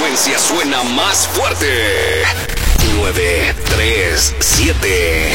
frecuencia suena más fuerte. 937.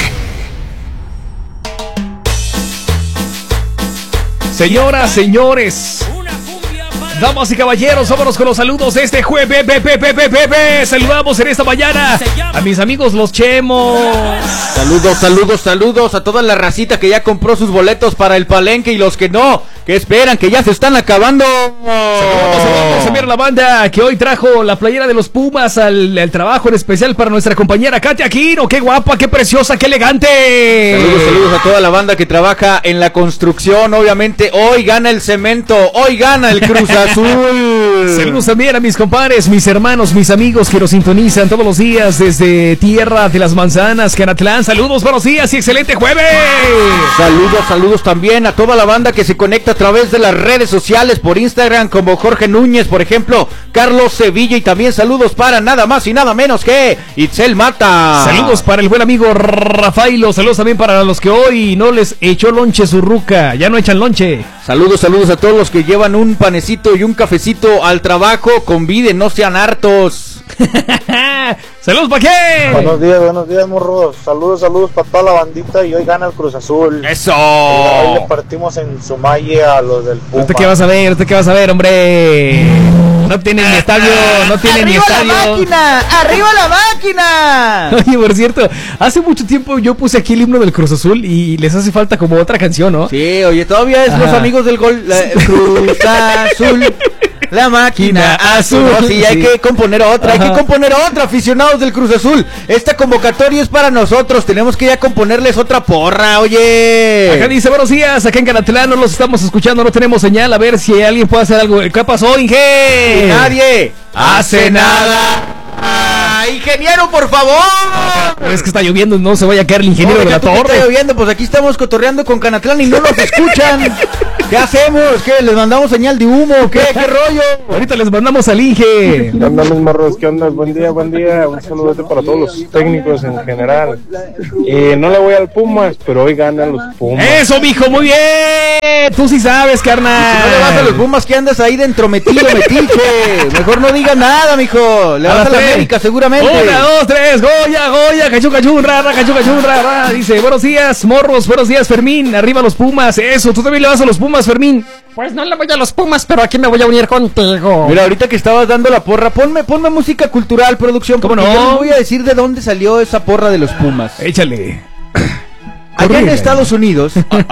Señoras, señores, damas y caballeros, vámonos con los saludos de este jueves. Saludamos en esta mañana a mis amigos los Chemos. Saludos a toda la racita que ya compró sus boletos para el Palenque y los que no, que esperan, que ya se están acabando. Vamos a ver la banda que hoy trajo la playera de los Pumas al trabajo, en especial para nuestra compañera Katia Aquino. ¡Qué guapa, qué preciosa, qué elegante! Saludos a toda la banda que trabaja en la construcción. Obviamente hoy gana el cemento, hoy gana el Cruz Azul. Saludos también a mis compadres, mis hermanos, mis amigos que nos sintonizan todos los días desde Tierra de las Manzanas, Canatlán. Saludos, buenos días y excelente jueves. Saludos también a toda la banda que se conecta a través de las redes sociales por Instagram, como Jorge Núñez, por ejemplo, Carlos Sevilla, y también saludos para nada más y nada menos que Itzel Mata. Saludos para el buen amigo Rafaelo, saludos también para los que hoy no les echó lonche su ruca, ya no echan lonche. Saludos a todos los que llevan un panecito y un cafecito al trabajo, conviden, no sean hartos. ¡Saludos, pa' qué! Buenos días, morros. Saludos para toda la bandita y hoy gana el Cruz Azul. ¡Eso! Hoy le partimos en Sumaye a los del Puma. ¿Usted qué vas a ver, hombre? No tienen ni estadio, ¡Arriba la máquina! Oye, por cierto, hace mucho tiempo yo puse aquí el himno del Cruz Azul y les hace falta como otra canción, ¿no? Sí, oye, todavía es los amigos del gol, Cruz Azul. La máquina azul. No, sí, hay que componer otra, aficionados del Cruz Azul. Esta convocatoria es para nosotros, tenemos que ya componerles otra porra, oye. Acá dice, buenos días, acá en Canatlán no los estamos escuchando, no tenemos señal, a ver si alguien puede hacer algo. ¿Qué pasó, Inge? Nadie hace nada. Ingeniero, por favor. Pero es que está lloviendo, no se vaya a caer el ingeniero de la torre. Está lloviendo, pues aquí estamos cotorreando con Canatlán y no nos escuchan. ¿Qué hacemos? ¿Qué? ¿Les mandamos señal de humo? ¿Qué rollo? Ahorita les mandamos al Inge. ¿Qué onda, mis morros? ¿Qué onda? Buen día. Un saludo para todos los técnicos en general. No le voy al Pumas, pero hoy ganan los Pumas. ¡Eso, mijo! ¡Muy bien! Tú sí sabes, carnal. Si no le vas a los Pumas, ¿qué andas ahí dentro metiche? Mejor no diga nada, mijo. Le vas a la América, seguramente. 1, 2, 3, Goya, cachun, ra. Dice, buenos días, morros, buenos días, Fermín, arriba los Pumas. Eso, tú también le vas a los Pumas, Fermín. Pues no le voy a los Pumas, pero aquí me voy a unir contigo. Mira, ahorita que estabas dando la porra, ponme música cultural, producción. ¿Cómo no? Yo les voy a decir de dónde salió esa porra de los Pumas. Échale. Allá en Estados Unidos,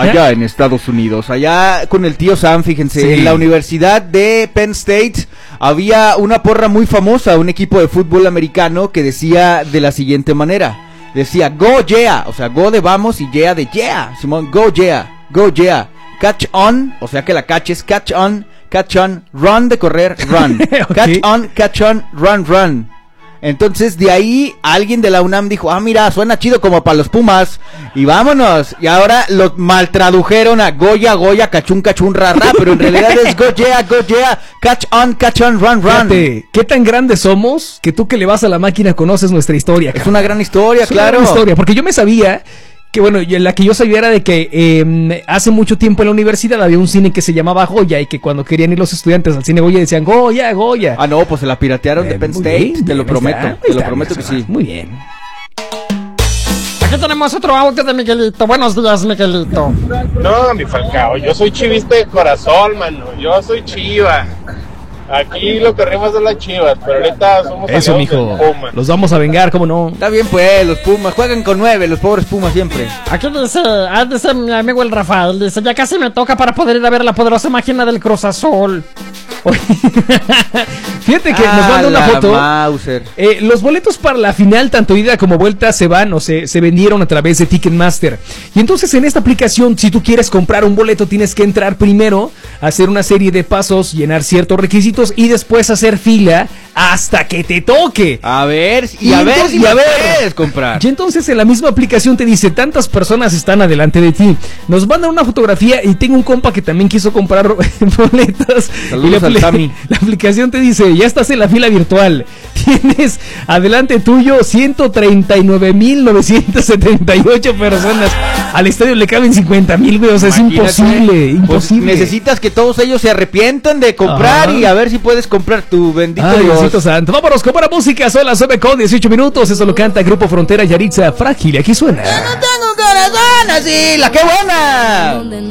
allá con el tío Sam, fíjense, sí. En la Universidad de Penn State había una porra muy famosa, un equipo de fútbol americano que decía de la siguiente manera. Decía, go yeah, o sea, go de vamos y yeah de yeah, Simón, go yeah, catch on, o sea que la catches, catch on, run de correr, run, okay. Catch on, run. Entonces de ahí alguien de la UNAM dijo, mira, suena chido como para los Pumas, y vámonos, y ahora lo mal tradujeron a Goya, cachun, ra, pero en realidad es go yeah, catch on, run. Fíjate, ¿qué tan grandes somos que tú que le vas a la máquina conoces nuestra historia? Es una gran historia, claro. Una gran historia, porque yo me sabía que, bueno, la que yo sabía era de que hace mucho tiempo en la universidad había un cine que se llamaba Goya, y que cuando querían ir los estudiantes al cine Goya decían Goya. No, pues se la piratearon de Penn State, bien, te lo prometo que sí. Muy bien. Aquí tenemos otro audio de Miguelito. Buenos días, Miguelito. No, mi Falcao, yo soy chivista de corazón, mano. Yo soy chiva. Aquí lo que rima son las Chivas, pero ahorita somos eso, mijo. Los vamos a vengar, ¿cómo no? Está bien, pues, los Pumas juegan con 9, los pobres Pumas siempre. Aquí dice mi amigo el Rafael, dice, ya casi me toca para poder ir a ver la poderosa máquina del Cruz Azul. Fíjate que nos manda una foto. Los boletos para la final, tanto ida como vuelta, se vendieron a través de Ticketmaster. Y entonces en esta aplicación, si tú quieres comprar un boleto, tienes que entrar primero, hacer una serie de pasos, llenar ciertos requisitos y después hacer fila hasta que te toque. A ver si puedes comprar. Y entonces en la misma aplicación te dice, tantas personas están adelante de ti. Nos mandan una fotografía y tengo un compa que también quiso comprar boletos. Saludos al Tami. La aplicación te dice, ya estás en la fila virtual. Tienes adelante tuyo 139,978 personas. al estadio le caben 50,000, güey. O sea, imagínate, es imposible. Pues necesitas que todos ellos se arrepientan de comprar y a ver si puedes comprar tu bendito Diosito santo. Vámonos con buena música. Son las 9:18 minutos. Eso lo canta Grupo Frontera, Yaritza, Frágil. Aquí suena. Yo no tengo corazón así, la que buena.